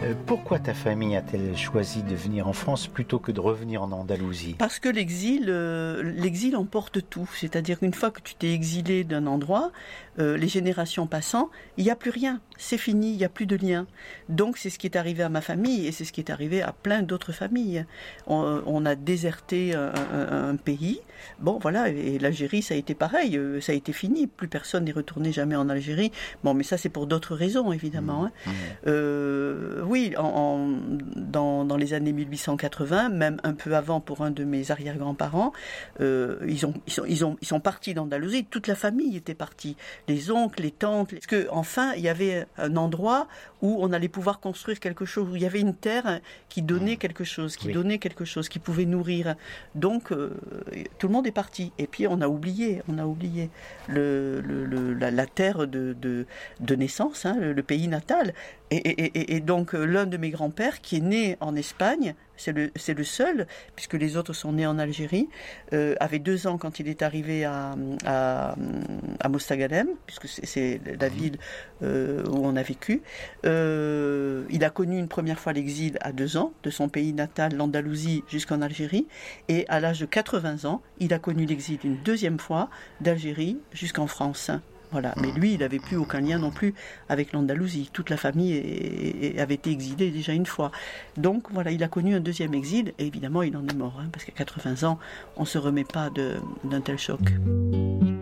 Pourquoi ta famille a-t-elle choisi de venir en France plutôt que de revenir en Andalousie? Parce que l'exil emporte tout. C'est-à-dire qu'une fois que tu t'es exilé d'un endroit, les générations passant, il n'y a plus rien. C'est fini, il n'y a plus de lien. Donc c'est ce qui est arrivé à ma famille et c'est ce qui est arrivé à plein d'autres familles. On a déserté un pays. Bon, voilà, et l'Algérie, ça a été pareil. Ça a été fini. Plus personne n'est retourné jamais en Algérie. Bon, mais ça, c'est pour d'autres raisons, évidemment. Oui, dans les années 1880, même un peu avant pour un de mes arrière-grands-parents, ils sont partis d'Andalousie. Toute la famille était partie. Les oncles, les tantes. Parce que enfin, il y avait un endroit où on allait pouvoir construire quelque chose, où il y avait une terre qui donnait quelque chose, qui pouvait nourrir. Donc, tout le monde est parti. Et puis, on a oublié la terre de naissance, hein, le pays natal. Et donc, l'un de mes grands-pères, qui est né en Espagne, c'est le seul, puisque les autres sont nés en Algérie, avait 2 ans quand il est arrivé à Mostaganem, puisque c'est la ville où on a vécu. Il a connu une première fois l'exil à 2 ans, de son pays natal, l'Andalousie, jusqu'en Algérie, et à l'âge de 80 ans, il a connu l'exil une 2e fois, d'Algérie jusqu'en France. Voilà. Mais lui, il n'avait plus aucun lien non plus avec l'Andalousie. Toute la famille avait été exilée déjà une fois. Donc voilà, il a connu un 2e exil, et évidemment, il en est mort, hein, parce qu'à 80 ans, on ne se remet pas d'un tel choc.